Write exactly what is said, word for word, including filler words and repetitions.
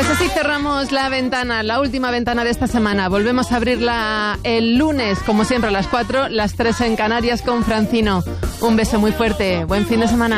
Pues así cerramos la ventana, la última ventana de esta semana. Volvemos a abrirla el lunes, como siempre a las cuatro, las tres en Canarias con Francino. Un beso muy fuerte. Buen fin de semana.